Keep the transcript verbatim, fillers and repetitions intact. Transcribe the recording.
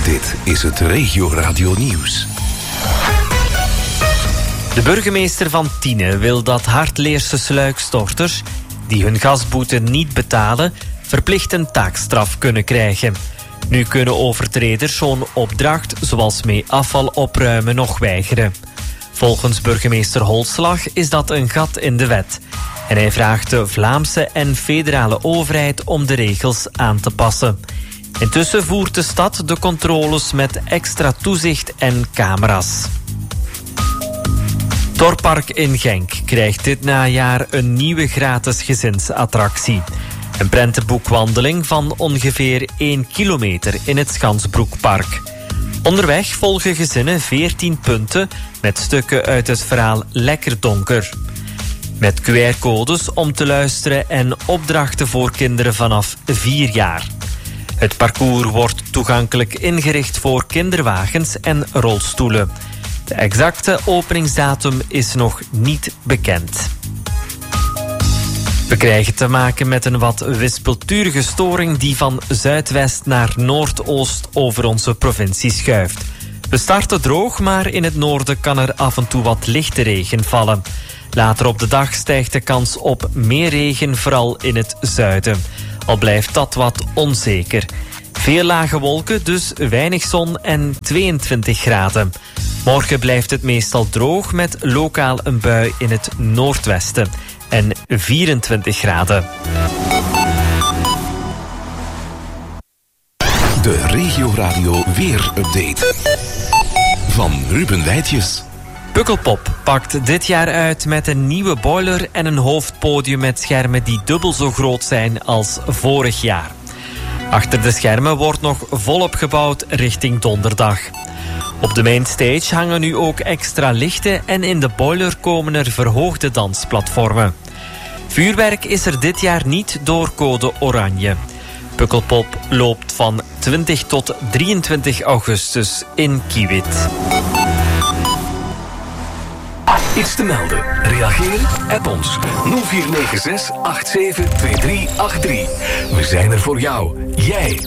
Dit is het Regio Radio Nieuws. De burgemeester van Tiene wil dat Hardleerse sluikstorters die hun gasboete niet betalen verplicht een taakstraf kunnen krijgen. Nu kunnen overtreders zo'n opdracht, zoals mee afval opruimen, nog weigeren. Volgens burgemeester Holslag is dat een gat in de wet. En hij vraagt de Vlaamse en federale overheid om de regels aan te passen. Intussen voert de stad de controles met extra toezicht en camera's. Torpark in Genk krijgt dit najaar een nieuwe gratis gezinsattractie. Een prentenboekwandeling van ongeveer één kilometer in het Schansbroekpark. Onderweg volgen gezinnen veertien punten met stukken uit het verhaal Lekker Donker. Met Q R-codes om te luisteren en opdrachten voor kinderen vanaf vier jaar. Het parcours wordt toegankelijk ingericht voor kinderwagens en rolstoelen. De exacte openingsdatum is nog niet bekend. We krijgen te maken met een wat wispelturige storing die van zuidwest naar noordoost over onze provincie schuift. We starten droog, maar in het noorden kan er af en toe wat lichte regen vallen. Later op de dag stijgt de kans op meer regen, vooral in het zuiden. Al blijft dat wat onzeker. Veel lage wolken, dus weinig zon en tweeëntwintig graden. Morgen blijft het meestal droog met lokaal een bui in het noordwesten. En vierentwintig graden. De Regio Radio Weer-update. Van Ruben Wijtjes. Pukkelpop pakt dit jaar uit met een nieuwe boiler en een hoofdpodium met schermen die dubbel zo groot zijn als vorig jaar. Achter de schermen wordt nog volop gebouwd richting donderdag. Op de mainstage hangen nu ook extra lichten en in de boiler komen er verhoogde dansplatformen. Vuurwerk is er dit jaar niet door code oranje. Pukkelpop loopt van twintig tot drieëntwintig augustus in Kiewit. Iets te melden? Reageer? App ons nul vier negen zes acht zeven twee drie acht drie. We zijn er voor jou. Jij